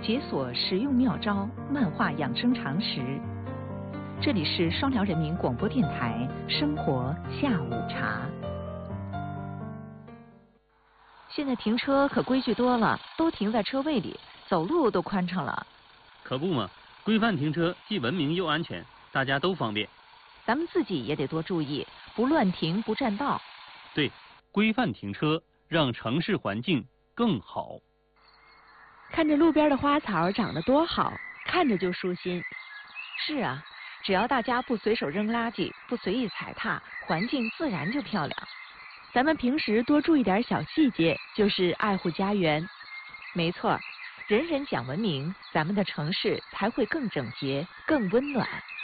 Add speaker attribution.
Speaker 1: 解锁实用妙招，漫画养生常识。这里是双辽人民广播电台生活下午茶。现在停车可规矩多了，都停在车位里，走路都宽敞了。
Speaker 2: 可不嘛，规范停车既文明又安全，大家都方便。
Speaker 1: 咱们自己也得多注意，不乱停，不占道。
Speaker 2: 对，规范停车，让城市环境更好。
Speaker 3: 看着路边的花草长得多好，看着就舒心。
Speaker 1: 是啊，只要大家不随手扔垃圾，不随意踩踏，环境自然就漂亮。
Speaker 3: 咱们平时多注意点小细节，就是爱护家园。
Speaker 1: 没错，人人讲文明，咱们的城市才会更整洁、更温暖。